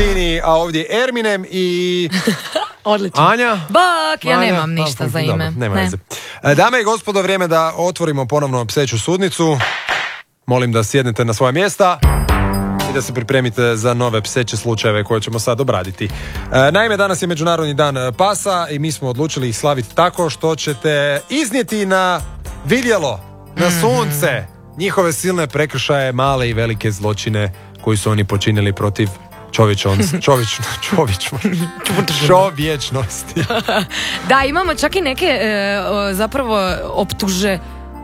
Dini, a ovdje Erminem i... Odlično. Anja? Bak, ja nemam ništa za ime. Dobro, nema veze. Dame i gospodo, vrijeme da otvorimo ponovno pseću sudnicu. Molim da sjednete na svoja mjesta i da se pripremite za nove pseće slučajeve koje ćemo sad obraditi. Naime, danas je Međunarodni dan pasa i mi smo odlučili ih slaviti tako što ćete iznijeti na vidjelo, na sunce, njihove silne prekršaje, male i velike zločine koji su oni počinili protiv čovječnosti. Da, imamo čak i neke zapravo optužbe.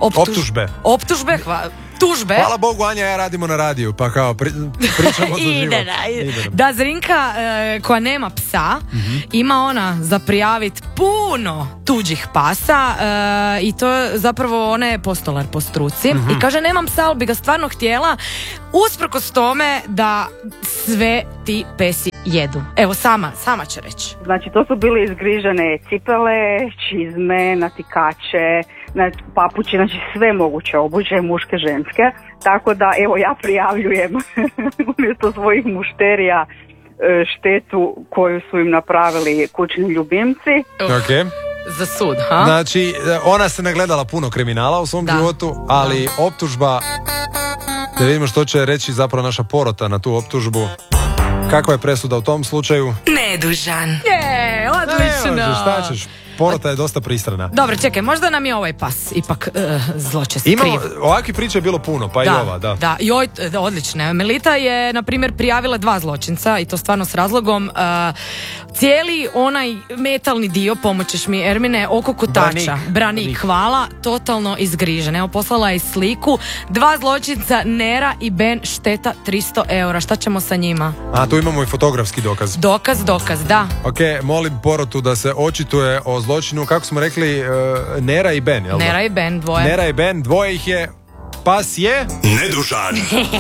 Tužbe. Hvala Bogu, Anja, ja radimo na radiju, pa kao pričamo za život. Da, Zrinka koja nema psa, ima ona za prijaviti puno tuđih pasa i to zapravo ona je postolar po struci i kaže nemam psa, ali bi ga stvarno htjela, usprkos tome da sve ti pesi jedu. Evo, sama će reći. Znači, to su bili izgrižene cipele, čizme, natikače, papuče, znači sve moguće obuće, muške, ženske. Tako da, evo, ja prijavljujem umjesto svojih mušterija štetu koju su im napravili kućni ljubimci. Ok. Za sud, ha? Znači, ona se nagledala puno kriminala u svom životu, ali optužba, da vidimo što će reći zapravo naša porota na tu optužbu. Kakva je presuda u tom slučaju? Nedužan. Je, odlično. Ne, šta ćeš? Porota je dosta pristrana. Dobro, čekaj, možda nam je ovaj pas ipak zločest kriv. Ovakvih priča je bilo puno, pa i ova, da. Da, joj, odlično. Melita je, na primjer, prijavila 2 zločinca i to stvarno s razlogom. Cijeli onaj metalni dio, pomoćeš mi, Ermine, oko kotača. Branik, hvala, totalno izgrižen. Evo, poslala je sliku. 2 zločinca, Nera i Ben, šteta 300 eura. Šta ćemo sa njima? A, tu imamo i fotografski dokaz. Dokaz, da. Ok, molim porotu da se očituje o zločinu, kako smo rekli, Nera i Ben, jel da? Nera i Ben, dvoje. Nera i Ben, dvoje ih je. Pas je nedužan.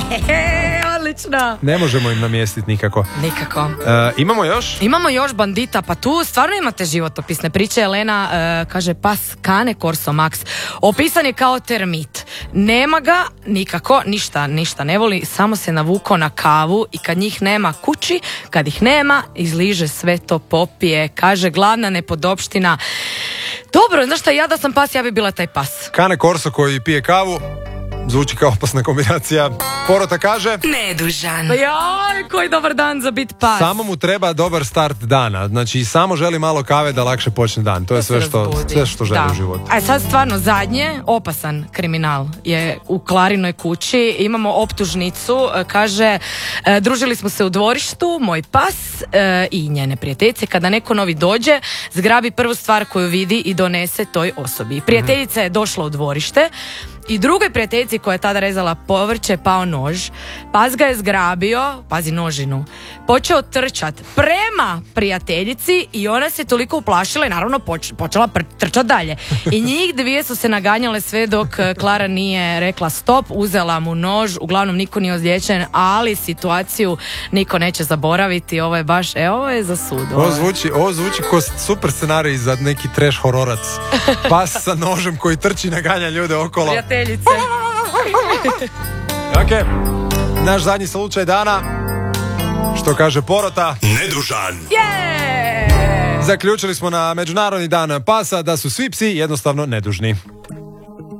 Odlično. Ne možemo im namjestiti nikako. Imamo još? Imamo još bandita, pa tu stvarno imate životopisne priče. Elena kaže pas Cane Corso Max. Opisan je kao termit. Nema ga nikako, ništa ne voli, samo se navukao na kavu i kad njih nema kući, kad ih nema, izliže sve to, popije. Kaže, glavna nepodopština. Dobro, znaš šta, ja da sam pas, ja bi bila taj pas. Cane Corso koji pije kavu, zvuči kao opasna kombinacija. Porota kaže nedužan. Joj, koji dobar dan za bit pas. Samo mu treba dobar start dana. Znači, samo želi malo kave da lakše počne dan. To je sve što želi u životu. A sad stvarno zadnje, opasan kriminal je u Klarinoj kući. Imamo optužnicu, kaže, družili smo se u dvorištu, moj pas i njene prijateljice. Kada neko novi dođe, zgrabi prvu stvar koju vidi i donese toj osobi. Prijateljica je došla u dvorište i drugoj prijateljici koja je tada rezala povrće pao nož. Pas ga je zgrabio, pazi nožinu, počeo trčat prema prijateljici i ona se toliko uplašila i naravno počela trčat dalje. I njih dvije su se naganjale sve dok Klara nije rekla stop, uzela mu nož, uglavnom niko nije ozliječen, ali situaciju niko neće zaboraviti. Ovo je baš, ovo je za sud. Ovo zvuči kao super scenarij za neki trash hororac. Pas sa nožem koji trči, naganja ljude okolo. Ok, naš zadnji slučaj dana, što kaže porota, nedužan. Zaključili smo na Međunarodni dan pasa da su svi psi jednostavno nedužni.